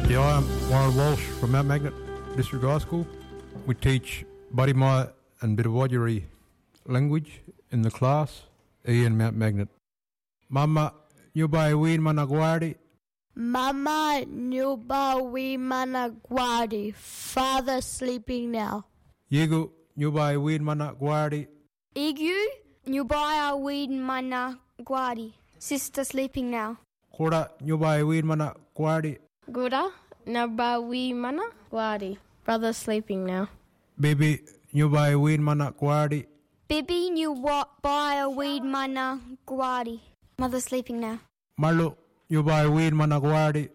Yeah, I'm Warren Walsh from Mount Magnet District High School. We teach Budimai and Bidawajiri language in the class here in Mount Magnet. Mama, nyubai win managwadi. Mama, nyubai managwadi. Father sleeping now. Yigu, nyubai win managwadi. Igu, nyubai win managwadi. Sister sleeping now. Kura, nyubai win managwadi. Gura, nabawi mana gwadi. Brother sleeping now. Bibi, nyubai win managwadi. Bibi nyubai win mana gwadi. Mother sleeping now. Malu, nyubai win managwadi.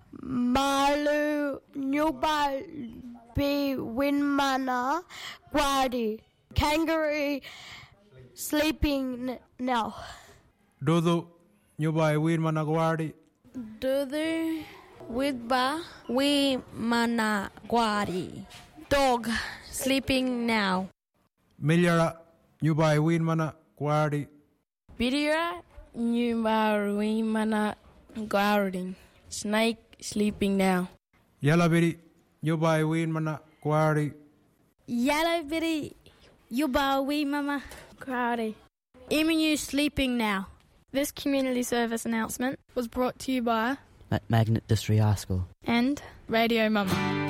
Malu, nyubai win mana gwadi. Kangaroo sleeping now. Dudu, nyubai win managwadi. Dudu widba we managwadi. Dog sleeping now. Milyara, nyubai win managwadi. Bidira nyubai managwadi. Snake sleeping now. Yalabiri, nyubai win managwadi. Yellow bitty yubawi mama crowdy. Emu sleeping now. This community service announcement was brought to you by Magnet District High School and Radio Mama.